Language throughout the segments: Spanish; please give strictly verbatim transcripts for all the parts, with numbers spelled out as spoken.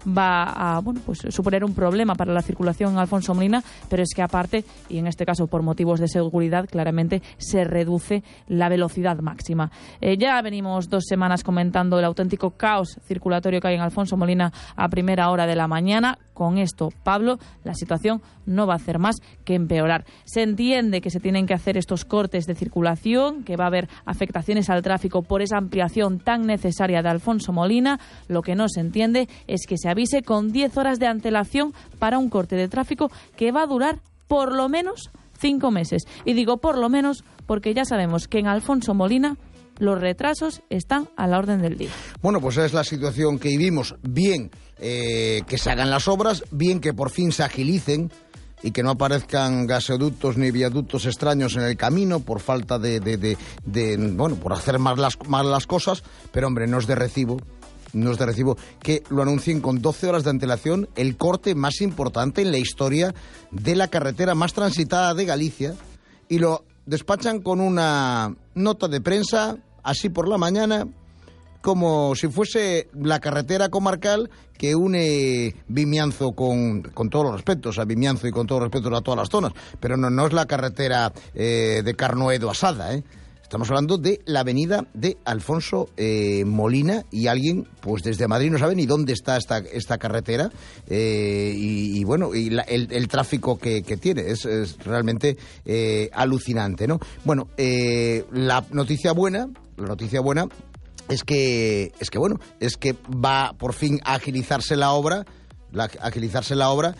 va a bueno, pues, suponer un problema para la circulación en Alfonso Molina, pero es que aparte, y en este caso por motivos de seguridad, claramente se reduce la velocidad máxima. Eh, ya venimos dos semanas comentando el auténtico caos circulatorio que hay en Alfonso Molina a primera hora de la mañana. Con esto, Pablo, la situación no va a hacer más que empeorar. Se entiende que se tienen que hacer estos cortes de circulación, que va a haber afectaciones al tráfico por esa ampliación tan necesaria de Alfonso Molina. Lo que no se entiende es que se avise con diez horas de antelación para un corte de tráfico que va a durar por lo menos cinco meses. Y digo por lo menos porque ya sabemos que en Alfonso Molina los retrasos están a la orden del día. Bueno, pues es la situación que vivimos. Bien eh, que se hagan las obras, bien que por fin se agilicen y que no aparezcan gasoductos ni viaductos extraños en el camino por falta de, de, de, de bueno, por hacer más las, más las cosas, pero hombre, no es de recibo, no es de recibo que lo anuncien con doce horas de antelación, el corte más importante en la historia de la carretera más transitada de Galicia, y lo despachan con una nota de prensa así por la mañana, como si fuese la carretera comarcal que une Vimianzo con, con todos los respetos a Vimianzo y con todos los respetos a todas las zonas, pero no, no es la carretera eh, de Carnoedo a Sada, ¿eh? Estamos hablando de la avenida de Alfonso eh, Molina, y alguien, pues desde Madrid no sabe ni dónde está esta, esta carretera eh, y, y bueno, y la, el, el tráfico que, que tiene es, es realmente eh, alucinante, ¿no? Bueno, eh, la noticia buena, la noticia buena es que, es que bueno, es que va por fin a agilizarse la obra, la, agilizarse la obra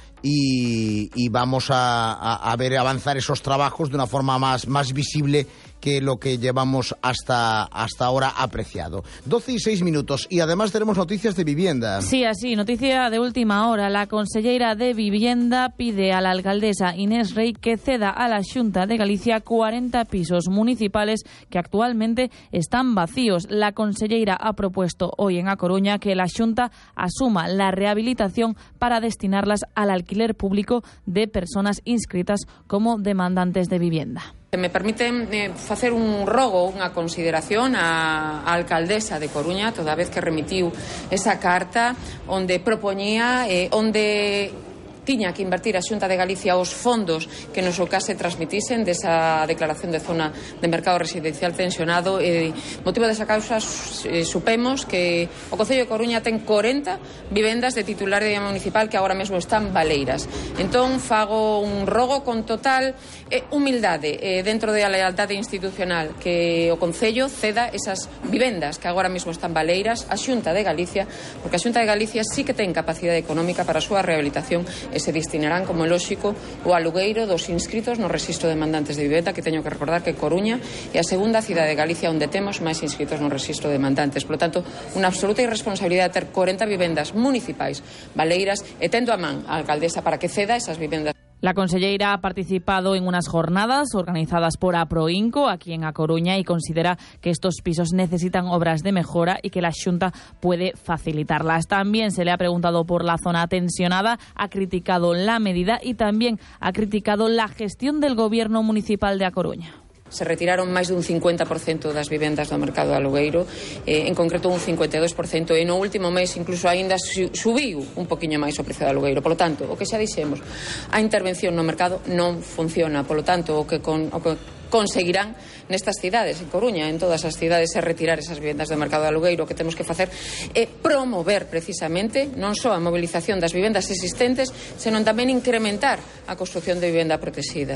y, y vamos a, a, a ver avanzar esos trabajos de una forma más, más visible que lo que llevamos hasta, hasta ahora apreciado. doce y seis minutos, y además tenemos noticias de vivienda. Sí, así, noticia de última hora. La conselleira de Vivienda pide a la alcaldesa Inés Rey que ceda a la Xunta de Galicia cuarenta pisos municipales que actualmente están vacíos. La conselleira ha propuesto hoy en A Coruña que la Xunta asuma la rehabilitación para destinarlas al alquiler público de personas inscritas como demandantes de vivienda. Me permiten eh, facer un rogo, unha consideración á, á alcaldesa de Coruña, toda vez que remitiu esa carta onde propoñía, eh, onde tiña que invertir a Xunta de Galicia os fondos que nos o case transmitisen desa declaración de zona de mercado residencial tensionado. E motivo desa causa eh, supemos que o Concello de Coruña ten corenta vivendas de titularidade municipal que agora mesmo están baleiras. Entón fago un rogo con total eh, humildade eh, dentro da lealtade institucional que o Concello ceda esas vivendas que agora mesmo están baleiras a Xunta de Galicia, porque a Xunta de Galicia sí que ten capacidade económica para a súa rehabilitación e se destinarán, como é lóxico, o alugueiro dos inscritos no rexistro de demandantes de vivenda, que teño que recordar que Coruña é a segunda cidade de Galicia onde temos máis inscritos no rexistro de demandantes. Por lo tanto, unha absoluta irresponsabilidade ter corenta vivendas municipais baleiras e tendo a man a alcaldesa para que ceda esas vivendas. La conselleira ha participado en unas jornadas organizadas por Aproinco aquí en A Coruña y considera que estos pisos necesitan obras de mejora y que la Xunta puede facilitarlas. También se le ha preguntado por la zona tensionada, ha criticado la medida y también ha criticado la gestión del Gobierno Municipal de A Coruña. Se retiraron máis dun cincuenta por cento das vivendas do mercado alugueiro, eh, en concreto un cincuenta e dous por cento, e no último mês incluso aínda subiu un poquinho máis o precio do alugueiro. Polo tanto, o que xa dixemos, a intervención no mercado non funciona. Polo tanto, o que, con, o que conseguirán nestas cidades, en Coruña, en todas as cidades, é retirar esas vivendas do mercado de alugueiro. O que temos que facer é promover precisamente non só a movilización das vivendas existentes, senón tamén incrementar a construción de vivenda protegida.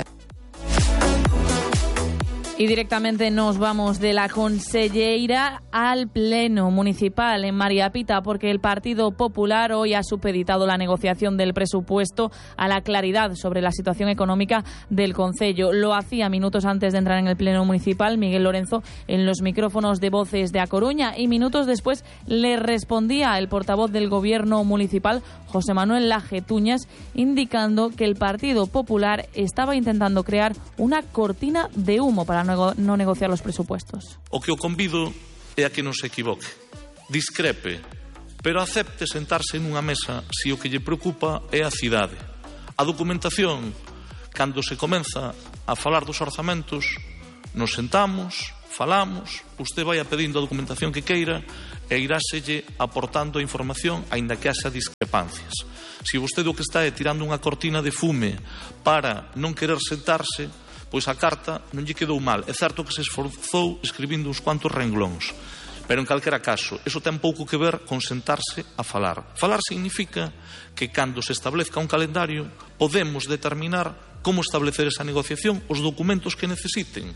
Y directamente nos vamos de la conselleira al Pleno Municipal en María Pita, porque el Partido Popular hoy ha supeditado la negociación del presupuesto a la claridad sobre la situación económica del concello. Lo hacía minutos antes de entrar en el Pleno Municipal Miguel Lorenzo en los micrófonos de Voces de A Coruña, y minutos después le respondía el portavoz del Gobierno Municipal, José Manuel Laje Tuñas, indicando que el Partido Popular estaba intentando crear una cortina de humo para no negociar los presupuestos. O que o convido é a que non se equivoque, discrepe, pero acepte sentarse nunha mesa se o que lle preocupa é a cidade. A documentación, cando se comeza a falar dos orzamentos, nos sentamos, falamos, usted vai a pedindo a documentación que queira e iráselle aportando a información aínda que haxa discrepancias. Se vostede o que está é tirando unha cortina de fume para non querer sentarse, pois a carta non lle quedou mal. É certo que se esforzou escribindo uns cuantos renglóns, pero en calquera caso, eso ten pouco que ver con sentarse a falar. Falar significa que cando se establezca un calendario podemos determinar como establecer esa negociación, os documentos que necesiten.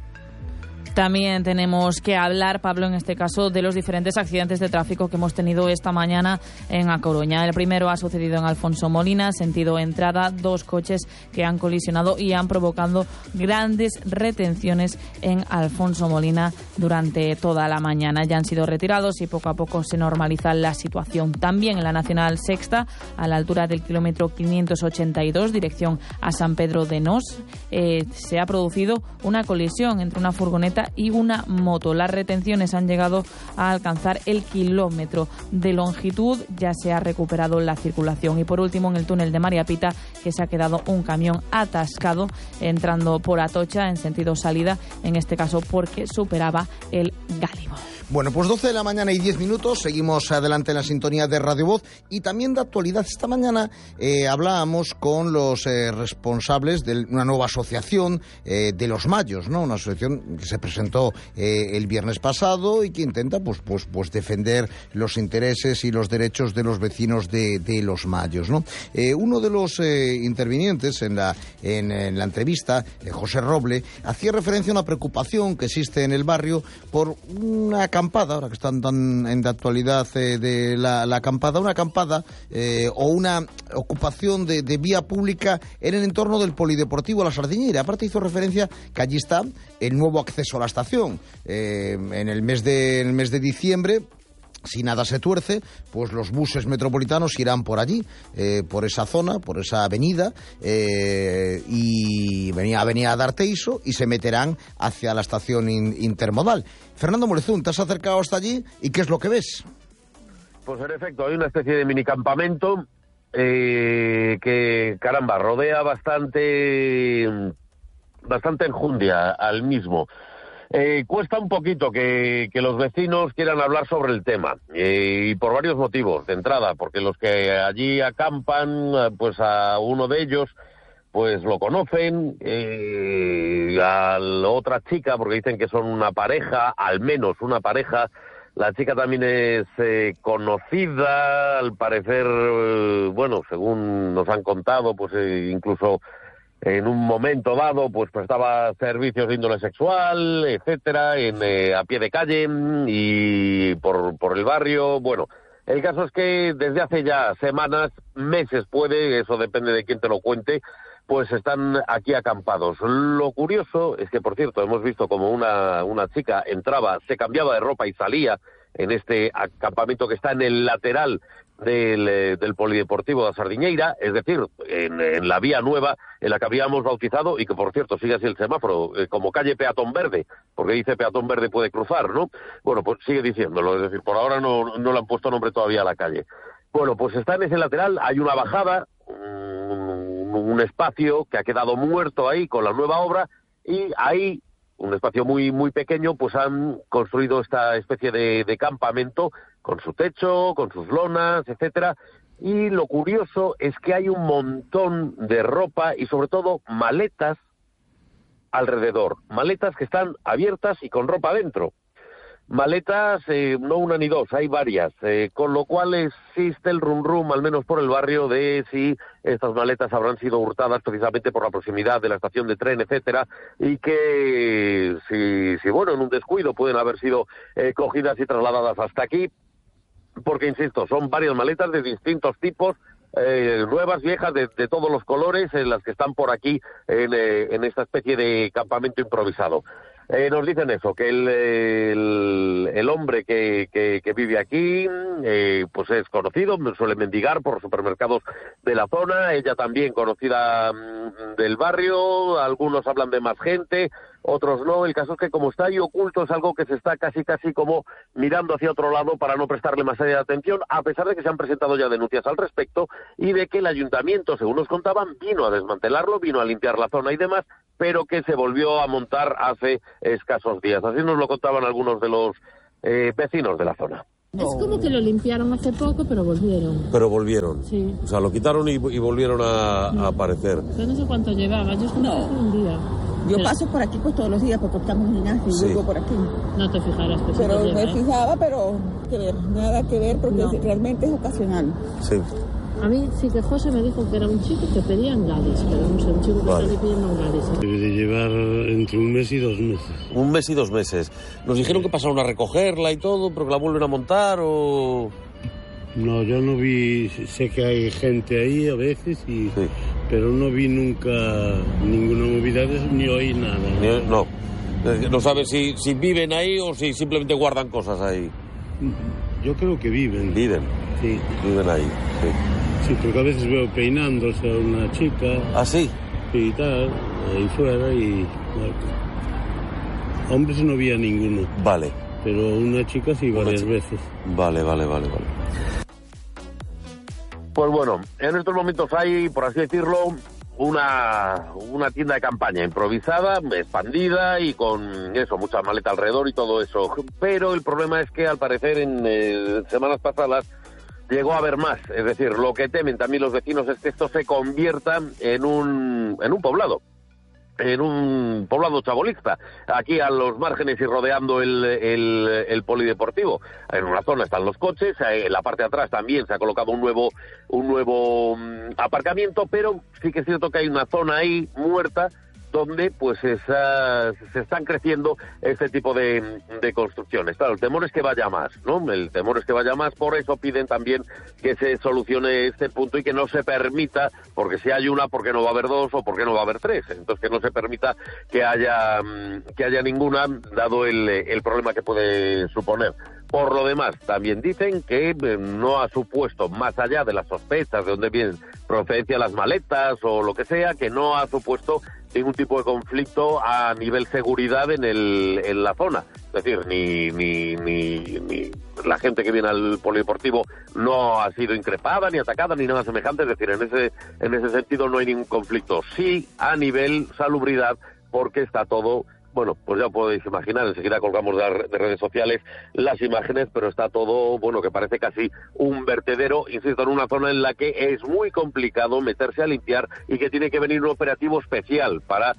También tenemos que hablar, Pablo, en este caso, de los diferentes accidentes de tráfico que hemos tenido esta mañana en A Coruña. El primero ha sucedido en Alfonso Molina, sentido entrada, dos coches que han colisionado y han provocado grandes retenciones en Alfonso Molina durante toda la mañana. Ya han sido retirados y poco a poco se normaliza la situación. También en la Nacional Sexta, a la altura del kilómetro quinientos ochenta y dos, dirección a San Pedro de Nos, eh, se ha producido una colisión entre una furgoneta y una moto. Las retenciones han llegado a alcanzar el kilómetro de longitud. Ya se ha recuperado la circulación. Y por último, en el túnel de María Pita, que se ha quedado un camión atascado entrando por Atocha en sentido salida, en este caso porque superaba el Gálibo. Bueno, pues doce de la mañana y diez minutos, seguimos adelante en la sintonía de Radio Voz y también de actualidad. Esta mañana eh, hablábamos con los eh, responsables de una nueva asociación eh, de los Mayos, ¿no? Una asociación que se presentó eh, el viernes pasado y que intenta pues, pues, pues defender los intereses y los derechos de los vecinos de, de los Mayos, ¿no? Eh, uno de los eh, intervinientes en la, en, en la entrevista, eh, José Roble, hacía referencia a una preocupación que existe en el barrio por una acampada, ahora que están tan en la actualidad eh, de la, la acampada, una acampada eh, o una ocupación de, de vía pública en el entorno del Polideportivo La Sardiñeira. Aparte hizo referencia que allí está el nuevo acceso a la estación. Eh, en el mes de, en el mes de diciembre, si nada se tuerce, pues los buses metropolitanos irán por allí, eh, por esa zona, por esa avenida, eh, y venía avenida de Arteiso, y se meterán hacia la estación in, intermodal. Fernando Morezún, ¿te has acercado hasta allí y qué es lo que ves? Pues en efecto, hay una especie de minicampamento eh, que, caramba, rodea bastante, bastante enjundia al mismo. Eh, cuesta un poquito que, que los vecinos quieran hablar sobre el tema, eh, y por varios motivos. De entrada, porque los que allí acampan, pues a uno de ellos pues lo conocen, eh, a la otra chica, porque dicen que son una pareja, al menos una pareja. La chica también es eh, conocida, al parecer, eh, bueno, según nos han contado, pues eh, incluso en un momento dado, pues prestaba servicios de índole sexual, etcétera, en, eh, a pie de calle y por, por el barrio. Bueno, el caso es que desde hace ya semanas, meses puede, eso depende de quién te lo cuente, pues están aquí acampados. Lo curioso es que, por cierto, hemos visto como una, una chica entraba, se cambiaba de ropa y salía en este acampamento que está en el lateral del, del Polideportivo de La Sardiñeira, es decir, en, en la vía nueva en la que habíamos bautizado, y que por cierto sigue así el semáforo, eh, como calle peatón verde, porque dice peatón verde puede cruzar, ¿no? Bueno, pues sigue diciéndolo, es decir, por ahora no, no le han puesto nombre todavía a la calle. Bueno, pues está en ese lateral, hay una bajada, un, un espacio que ha quedado muerto ahí con la nueva obra, y ahí, un espacio muy muy pequeño, pues han construido esta especie de, de campamento con su techo, con sus lonas, etcétera. Y lo curioso es que hay un montón de ropa y sobre todo maletas alrededor, maletas que están abiertas y con ropa dentro. Maletas, eh, no una ni dos, hay varias, eh, con lo cual existe el rum rum, al menos por el barrio, de si estas maletas habrán sido hurtadas precisamente por la proximidad de la estación de tren, etcétera, y que si, si bueno, en un descuido pueden haber sido eh, cogidas y trasladadas hasta aquí, porque, insisto, son varias maletas de distintos tipos, eh, nuevas, viejas, de, de todos los colores, en las que están por aquí en, eh, en esta especie de campamento improvisado. Eh, nos dicen eso, que el, el, el hombre que, que, que vive aquí eh, pues es conocido, suele mendigar por supermercados de la zona, ella también conocida mmm, del barrio, algunos hablan de más gente, otros no. El caso es que como está ahí oculto es algo que se está casi casi como mirando hacia otro lado para no prestarle más allá de atención, a pesar de que se han presentado ya denuncias al respecto y de que el ayuntamiento, según nos contaban, vino a desmantelarlo, vino a limpiar la zona y demás, pero que se volvió a montar hace escasos días. Así nos lo contaban algunos de los eh, vecinos de la zona. Es como que lo limpiaron hace poco, pero volvieron. Pero volvieron. Sí. O sea, lo quitaron y, y volvieron a, a aparecer. Yo no sé cuánto llevaba, yo es que no. un día. Yo pero... paso por aquí pues todos los días porque estamos en gimnasio y sí. Vivo por aquí. No te fijarás que Pero lleva, me ¿eh? fijaba, pero que ver, nada que ver porque no. Realmente es ocasional. Sí. A mí sí que José me dijo que era un chico que pedía en Gadis, pero no sé, un chico que vale. Está pidiendo en Gadis. Debe de llevar entre un mes y dos meses. Un mes y dos meses. Nos dijeron que pasaron a recogerla y todo, pero que la vuelven a montar o... No, yo no vi, sé que hay gente ahí a veces, y, sí. Pero no vi nunca ninguna movida ni oí nada. Ni, no, no sabes si, si viven ahí o si simplemente guardan cosas ahí. Yo creo que viven. Viven. Sí. Viven ahí, sí. Sí, porque a veces veo peinándose a una chica. ¿Ah, sí? Sí, tal, ahí fuera y... Bueno, hombres no vi a ninguno. Vale. Pero una chica sí varias chica. veces. Vale, vale, vale, vale. Pues bueno, en estos momentos hay, por así decirlo, una, una tienda de campaña improvisada, expandida y con eso, mucha maleta alrededor y todo eso. Pero el problema es que al parecer en eh, semanas pasadas llegó a haber más. Es decir, lo que temen también los vecinos es que esto se convierta en un, en un poblado. En un poblado chabolista, aquí a los márgenes y rodeando el, el, el polideportivo. En una zona están los coches, en la parte de atrás también se ha colocado un nuevo un nuevo aparcamiento, pero sí que es cierto que hay una zona ahí muerta donde pues esa, se están creciendo este tipo de, de construcciones. Claro, el temor es que vaya más, ¿no? El temor es que vaya más, por eso piden también que se solucione este punto y que no se permita, porque si hay una, ¿por qué no va a haber dos o por qué no va a haber tres? Entonces que no se permita que haya que haya ninguna, dado el, el problema que puede suponer. Por lo demás, también dicen que no ha supuesto, más allá de las sospechas de dónde vienen procedencia las maletas o lo que sea, que no ha supuesto ningún tipo de conflicto a nivel seguridad en el en la zona. Es decir, ni, ni, ni, ni la gente que viene al polideportivo no ha sido increpada, ni atacada, ni nada semejante. Es decir, en ese, en ese sentido no hay ningún conflicto. Sí a nivel salubridad, porque está todo... Bueno, pues ya podéis imaginar, enseguida colgamos de, de redes sociales las imágenes, pero está todo, bueno, que parece casi un vertedero, insisto, en una zona en la que es muy complicado meterse a limpiar y que tiene que venir un operativo especial para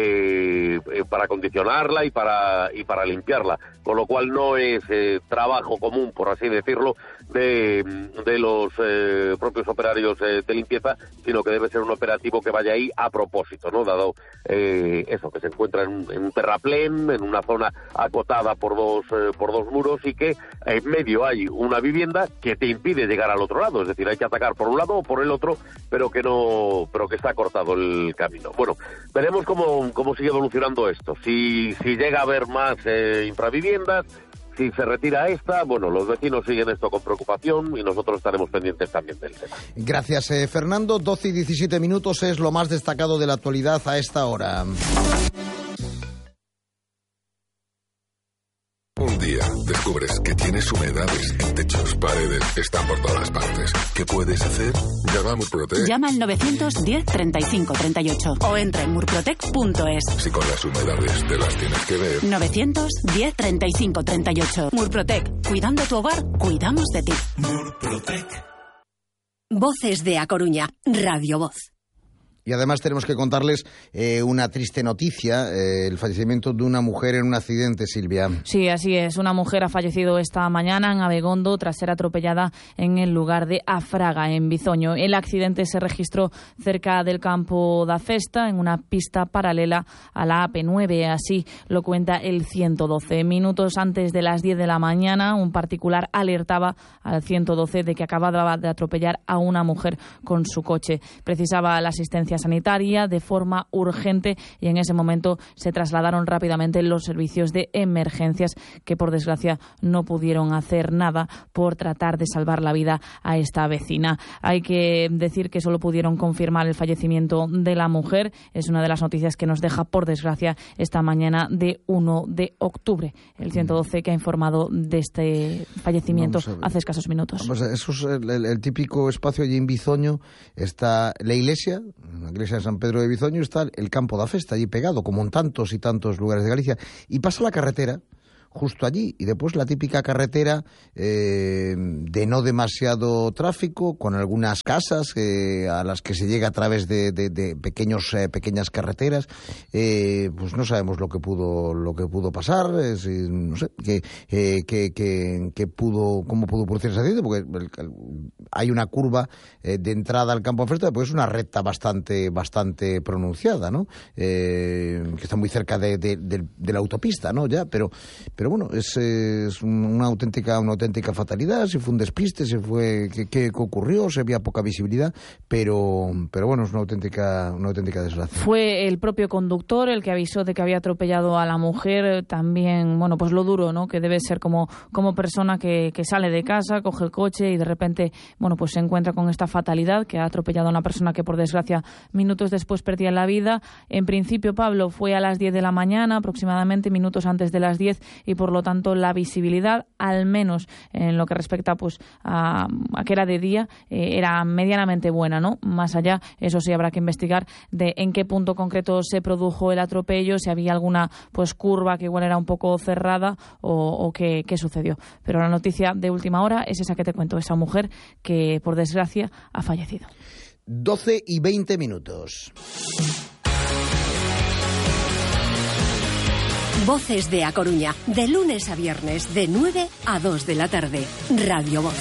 eh, para acondicionarla y para y para limpiarla, con lo cual no es eh, trabajo común, por así decirlo, de, de los eh, propios operarios eh, de limpieza, sino que debe ser un operativo que vaya ahí a propósito, ¿no? Dado eh, eso, que se encuentra en un, en un terraplén, en una zona acotada por dos eh, por dos muros y que en medio hay una vivienda que te impide llegar al otro lado, es decir, hay que atacar por un lado o por el otro, pero que no, pero que está cortado el camino. Bueno, veremos cómo, cómo sigue evolucionando esto, si, si llega a haber más eh, infraviviendas, si se retira esta, bueno, los vecinos siguen esto con preocupación y nosotros estaremos pendientes también del tema. Gracias, eh, Fernando. doce y diecisiete minutos es lo más destacado de la actualidad a esta hora. Un día descubres que tienes humedades en techos, paredes, están por todas partes. ¿Qué puedes hacer? Llama a Murprotec. Llama al novecientos diez treinta y cinco treinta y ocho o entra en murprotec punto es. Si con las humedades te las tienes que ver. novecientos diez treinta y cinco treinta y ocho. Murprotec. Cuidando tu hogar, cuidamos de ti. Murprotec. Voces de A Coruña. Radio Voz. Y además tenemos que contarles eh, una triste noticia, eh, el fallecimiento de una mujer en un accidente, Silvia. Sí, así es. Una mujer ha fallecido esta mañana en Abegondo tras ser atropellada en el lugar de Afraga, en Bizoño. El accidente se registró cerca del campo da Festa, en una pista paralela a la A P nueve. Así lo cuenta el ciento doce. Minutos antes de las diez de la mañana, un particular alertaba al ciento doce de que acababa de atropellar a una mujer con su coche. Precisaba la asistencia sanitaria de forma urgente y en ese momento se trasladaron rápidamente los servicios de emergencias que por desgracia no pudieron hacer nada por tratar de salvar la vida a esta vecina. Hay que decir que solo pudieron confirmar el fallecimiento de la mujer. Es una de las noticias que nos deja por desgracia esta mañana de uno de octubre. El ciento doce que ha informado de este fallecimiento hace escasos minutos. Vamos a, eso es el, el, el típico espacio allí en Bizoño. Está la iglesia, la iglesia de San Pedro de Bizoño, está el campo da Festa allí pegado, como en tantos y tantos lugares de Galicia, y pasa la carretera justo allí. Y después la típica carretera eh, de no demasiado tráfico, con algunas casas eh, a las que se llega a través de, de, de pequeños eh, pequeñas carreteras. Eh, pues no sabemos lo que pudo lo que pudo pasar, eh, si, no sé que, eh, que, que, que pudo cómo pudo producir ese accidente, porque el, el, hay una curva eh, de entrada al campo de oferta, pues es una recta bastante bastante pronunciada, ¿no? Eh, que está muy cerca de, de, de, de la autopista, ¿no? Ya, pero pero bueno, es, es una auténtica una auténtica fatalidad. Si fue un despiste, si fue qué, qué ocurrió, se había poca visibilidad, pero pero bueno, es una auténtica una auténtica desgracia. Fue el propio conductor el que avisó de que había atropellado a la mujer. También, bueno, pues lo duro, ¿no?, que debe ser como como persona que, que sale de casa, coge el coche y de repente, bueno, pues se encuentra con esta fatalidad, que ha atropellado a una persona que por desgracia minutos después perdía la vida. En principio, Pablo, fue a las diez de la mañana, aproximadamente minutos antes de las diez, y por lo tanto la visibilidad, al menos en lo que respecta pues a, a que era de día, eh, era medianamente buena, ¿no? Más allá, eso sí, habrá que investigar de en qué punto concreto se produjo el atropello, si había alguna pues curva que igual era un poco cerrada o, o qué, qué sucedió. Pero la noticia de última hora es esa que te cuento, esa mujer que por desgracia ha fallecido. doce y veinte minutos. Voces de A Coruña, de lunes a viernes, de nueve a dos de la tarde. Radio Voz.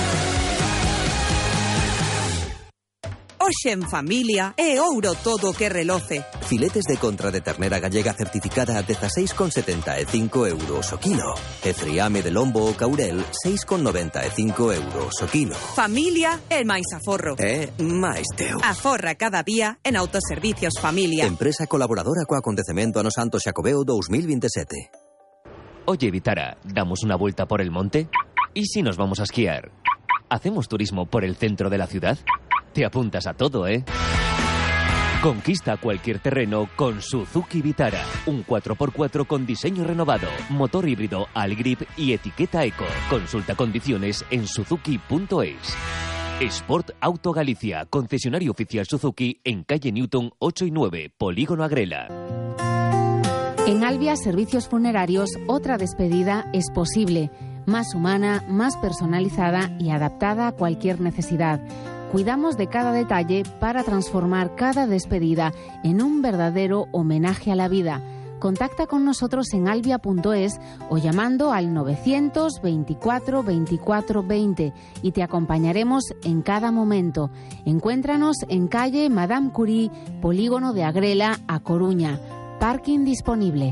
Hoxe en familia é ouro todo o que reloce. Filetes de contra de ternera gallega certificada a dezasseis con setenta e cinco euros o kilo. E friame de lombo ou caurel, seis con noventa e cinco euros o kilo. Familia é máis aforro. É máis teu. Aforra cada día en Autoservicios Familia. Empresa colaboradora co acontecemento ano Santo Xacobeo dos mil veintisiete. Oye, Vitara, ¿damos una vuelta por el monte? ¿Y si nos vamos a esquiar? ¿Hacemos turismo por el centro de la ciudad? Te apuntas a todo, ¿eh? Conquista cualquier terreno con Suzuki Vitara. Un cuatro por cuatro con diseño renovado, motor híbrido Algrip y etiqueta Eco. Consulta condiciones en suzuki punto es. Sport Auto Galicia, concesionario oficial Suzuki en calle Newton ocho y nueve, Polígono Agrela. En Albia Servicios Funerarios, otra despedida es posible. Más humana, más personalizada y adaptada a cualquier necesidad. Cuidamos de cada detalle para transformar cada despedida en un verdadero homenaje a la vida. Contacta con nosotros en albia punto es o llamando al novecientos veinticuatro veinticuatro veinte y te acompañaremos en cada momento. Encuéntranos en calle Madame Curie, Polígono de Agrela, A Coruña. Parking disponible.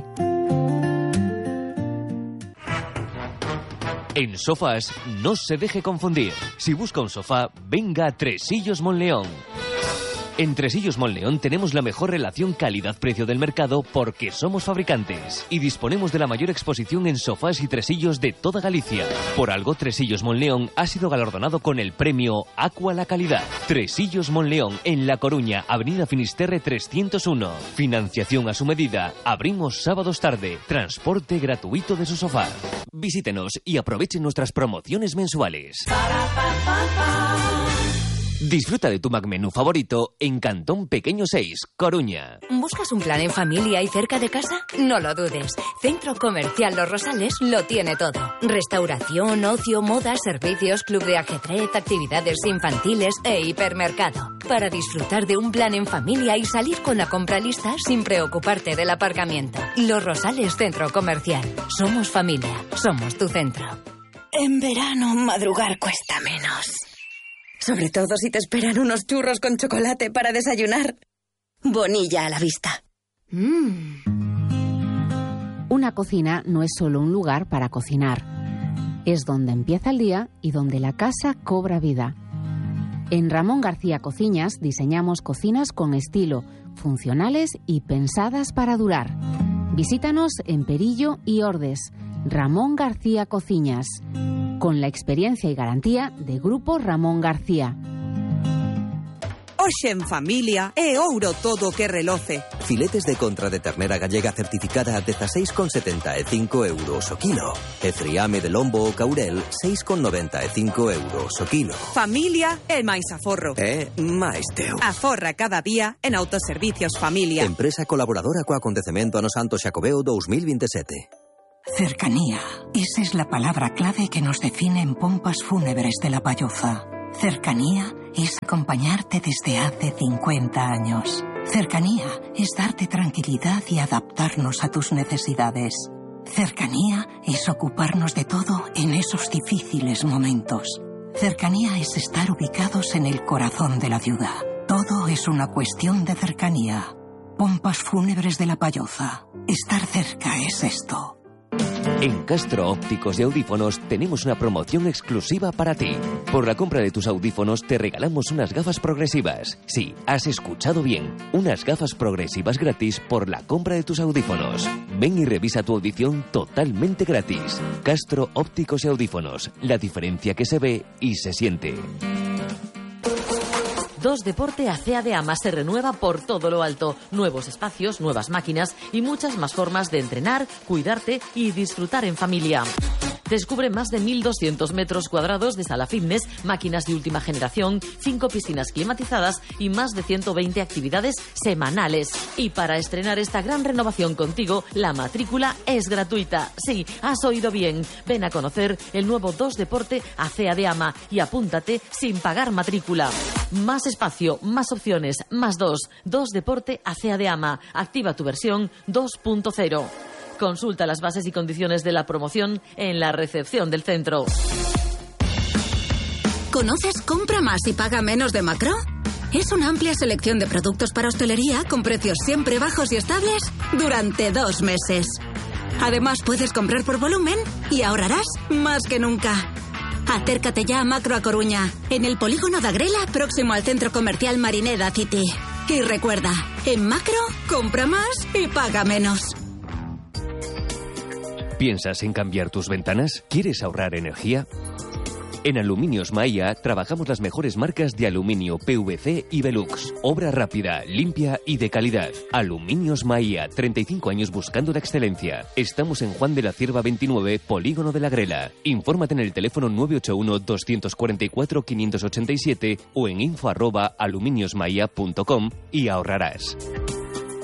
En Sofás no se deje confundir. Si busca un sofá, venga a Tresillos Monleón. En Tresillos Monleón tenemos la mejor relación calidad-precio del mercado porque somos fabricantes y disponemos de la mayor exposición en sofás y tresillos de toda Galicia. Por algo, Tresillos Monleón ha sido galardonado con el premio Aqua la Calidad. Tresillos Monleón, en La Coruña, Avenida Finisterre trescientos uno. Financiación a su medida. Abrimos sábados tarde. Transporte gratuito de su sofá. Visítenos y aprovechen nuestras promociones mensuales. Disfruta de tu McMenú favorito en Cantón Pequeño seis, Coruña. ¿Buscas un plan en familia y cerca de casa? No lo dudes. Centro Comercial Los Rosales lo tiene todo. Restauración, ocio, moda, servicios, club de ajedrez, actividades infantiles e hipermercado. Para disfrutar de un plan en familia y salir con la compra lista sin preocuparte del aparcamiento. Los Rosales Centro Comercial. Somos familia. Somos tu centro. En verano, madrugar cuesta menos. Sobre todo si te esperan unos churros con chocolate para desayunar. Bonilla a la vista. Mm. Una cocina no es solo un lugar para cocinar. Es donde empieza el día y donde la casa cobra vida. En Ramón García Cocinas diseñamos cocinas con estilo, funcionales y pensadas para durar. Visítanos en Perillo y Ordes. Ramón García Cocinas. Con la experiencia y garantía de Grupo Ramón García. Hoxe en familia é ouro todo o que reloce. Filetes de contra de ternera gallega certificada a dezasseis con setenta e cinco euros o kilo. E friame de lombo ou caurel, seis con noventa e cinco euros o kilo. Familia é máis aforro. É máis teu. Aforra cada día en Autoservicios Familia. Empresa colaboradora co acontecemento ano Santo Xacobeo dos mil veintisiete. Cercanía. Esa es la palabra clave que nos define en Pompas Fúnebres de La Payoza. Cercanía es acompañarte desde hace cincuenta años. Cercanía es darte tranquilidad y adaptarnos a tus necesidades. Cercanía es ocuparnos de todo en esos difíciles momentos. Cercanía es estar ubicados en el corazón de la ciudad. Todo es una cuestión de cercanía. Pompas Fúnebres de La Payoza. Estar cerca es esto. En Castro Ópticos y Audífonos tenemos una promoción exclusiva para ti. Por la compra de tus audífonos te regalamos unas gafas progresivas. Sí, has escuchado bien. Unas gafas progresivas gratis por la compra de tus audífonos. Ven y revisa tu audición totalmente gratis. Castro Ópticos y Audífonos. La diferencia que se ve y se siente. dos Deporte Acea de Ama se renueva por todo lo alto. Nuevos espacios, nuevas máquinas y muchas más formas de entrenar, cuidarte y disfrutar en familia. Descubre más de mil doscientos metros cuadrados de sala fitness, máquinas de última generación, cinco piscinas climatizadas y más de ciento veinte actividades semanales. Y para estrenar esta gran renovación contigo, la matrícula es gratuita. Sí, has oído bien. Ven a conocer el nuevo dos Deporte Acea de Ama y apúntate sin pagar matrícula. Más espacio, más opciones, más dos. dos Deporte Acea de Ama. Activa tu versión dos punto cero. Consulta las bases y condiciones de la promoción en la recepción del centro. ¿Conoces Compra Más y Paga Menos de Macro? Es una amplia selección de productos para hostelería con precios siempre bajos y estables durante dos meses. Además, puedes comprar por volumen y ahorrarás más que nunca. Acércate ya a Macro a Coruña, en el polígono de Agrela, próximo al centro comercial Marineda City. Y recuerda, en Macro, compra más y paga menos. ¿Piensas en cambiar tus ventanas? ¿Quieres ahorrar energía? En Aluminios Maia trabajamos las mejores marcas de aluminio P V C y Velux. Obra rápida, limpia y de calidad. Aluminios Maia, treinta y cinco años buscando la excelencia. Estamos en Juan de la Cierva veintinueve, Polígono de la Grela. Infórmate en el teléfono nueve ocho uno, dos cuatro cuatro, cinco ocho siete o en info arroba aluminiosmaia punto com y ahorrarás.